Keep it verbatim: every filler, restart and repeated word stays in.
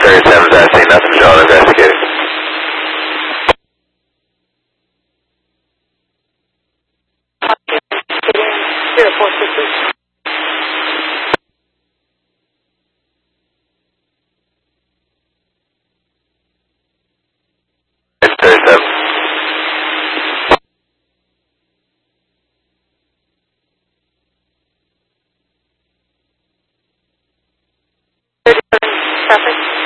thirty-seven's I see nothing showing investigating. Zero four six eight. thirty-seven. Traffic.